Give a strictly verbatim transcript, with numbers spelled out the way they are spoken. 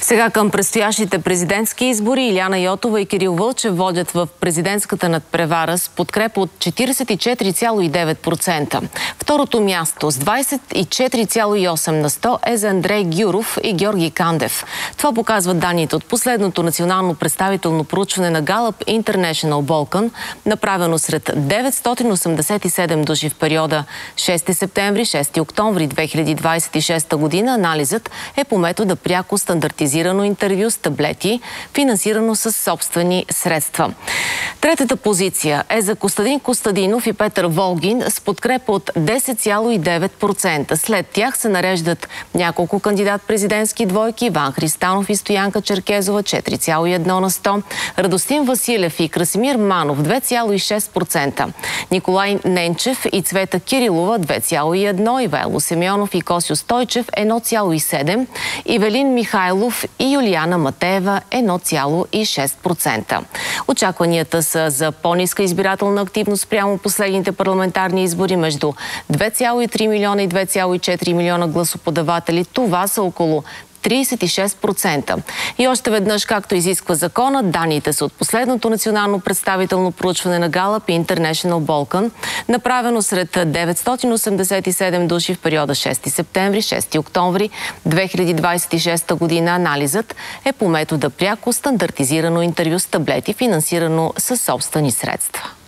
Сега към предстоящите президентски избори Илияна Йотова и Кирил Вълчев водят в президентската надпревара с подкрепа от четиридесет и четири цяло и девет процента. Второто място с двадесет и четири цяло и осем на сто е за Андрей Гюров и Георги Кандев. Това показват данните от последното национално представително проучване на Gallup International Balkan, направено сред деветстотин осемдесет и седем души в периода шести септември – шести октомври две хиляди двадесет и шеста година. Анализът е по метода пряко стандартизирано интервю с таблети, финансирано с собствени средства. Третата позиция е за Костадин Костадинов и Петър Волгин с подкрепа от десет цяло и девет процента. След тях се нареждат няколко кандидат-президентски двойки: Иван Христанов и Стоянка Черкезова четири цяло и едно на сто, Радостин Василев и Красимир Манов две цяло и шест процента, Николай Ненчев и Цвета Кирилова две цяло и едно, Ивайло Симеонов и Косио Стойчев едно цяло и седем, Ивелин Михайлов и Юлияна Матеева едно цяло и шест процента. Очакванията са за по-ниска избирателна активност прямо последните парламентарни избори между две цяло и три милиона и две цяло и четири милиона гласоподаватели. Това са около тридесет и шест процента. И още веднъж, както изисква закона, данните са от последното национално представително проучване на Gallup International Balkan, направено сред деветстотин осемдесет и седем души в периода шести септември – шести октомври две хиляди двадесет и шеста година. Анализът е по метода пряко стандартизирано интервю с таблети, финансирано със собствени средства.